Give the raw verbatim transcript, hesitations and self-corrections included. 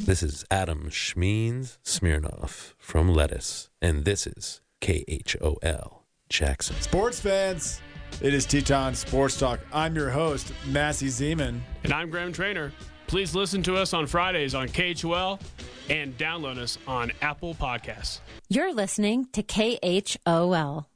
This is Adam Schmeens Smirnoff from Lettuce, and this is K H O L Jackson. Sports fans, it is Teton Sports Talk. I'm your host, Massey Zeman. And I'm Graham Trainer. Please listen to us on Fridays on K H O L and download us on Apple Podcasts. You're listening to K H O L.